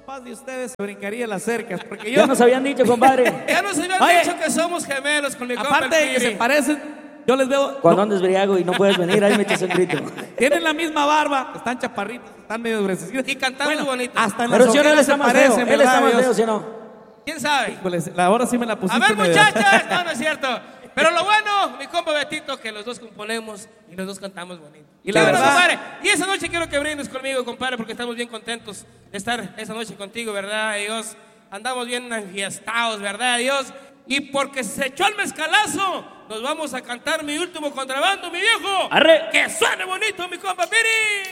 papás de ustedes se brincarían las cercas, porque Ya nos habían dicho, compadre. Ya nos habían Oye, dicho que somos gemelos con mi compa aparte de el que se Piri. parecen, yo les veo, Cuando andes briago y no puedes venir, ahí me echas un grito. tienen la misma barba, están chaparritos, están medio gruesecitos. Y cantan muy bonito. Hasta en las Pero si no, él ojeras está se más feo. parecen, Él está ¿verdad, más Dios? feo, ¿sí o no? ¿Quién sabe? Híjoles, ahora sí me la A pusiste ver, medio- muchachas. No, no es cierto. Pero lo bueno, mi compa Betito, que los dos componemos y los dos cantamos bonito. Y la Bueno, verdad- compadre, y esa noche quiero que brindes conmigo, compadre, porque estamos bien contentos de estar esa noche contigo, ¿verdad, Dios? Andamos bien enfiestados, ¿verdad, Dios? Y porque se echó el mezcalazo, nos vamos a cantar mi último contrabando, mi viejo. ¡Arre! ¡Que suene bonito, mi compa Piri!